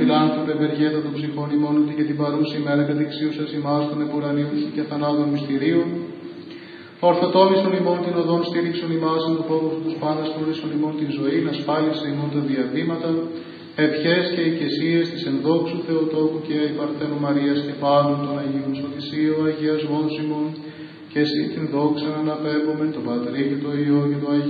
φιλάνθρωπε, ευεργέτα των ψυχών ημών, ότι και την παρούση ημέρα κατεξίουσας ημάς των επουρανίων σου και θανάτων μυστηρίων. Ορθοτόμησον ημών την οδόν, στήριξον ημάς εν του φόβου σου τους πάντας, φρούρισον ημών την ζωή, να ασφάλισε ημών τα διαβήματα, ευχές και οικεσίες της ενδόξου Θεοτόκου και η Παρθένου Μαρίας και πάντων των Αγίων Σωτησίω, αγιασμών ημών, και εσύ την δόξα να αναπέμπουμε, τον Πατρί και το Υιό και το Αγίο